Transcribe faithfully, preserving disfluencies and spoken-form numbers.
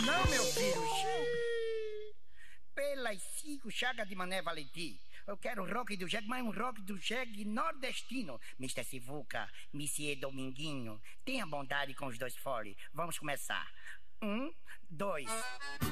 Não, meu filho. Pelas cinco chagas de Mané Valentim. Eu quero rock do jegue, mas um rock do jegue nordestino. mister Sivuca, Monsieur Dominguinho, tenha bondade com os dois fole. Vamos começar. Um, dois...